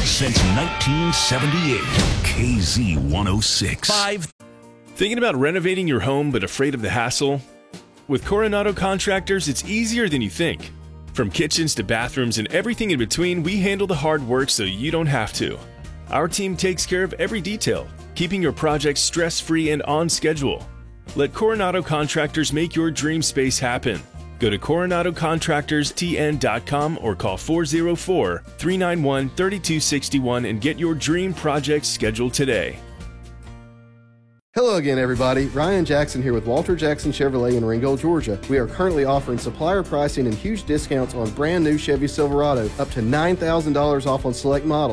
since 1978. KZ106. 5. Thinking about renovating your home but afraid of the hassle? With Coronado Contractors, it's easier than you think. From kitchens to bathrooms and everything in between, we handle the hard work so you don't have to. Our team takes care of every detail, keeping your project stress-free and on schedule. Let Coronado Contractors make your dream space happen. Go to CoronadoContractorsTN.com or call 404-391-3261 and get your dream project scheduled today. Hello again, everybody. Ryan Jackson here with Walter Jackson Chevrolet in Ringgold, Georgia. We are currently offering supplier pricing and huge discounts on brand new Chevy Silverado, up to $9,000 off on select models.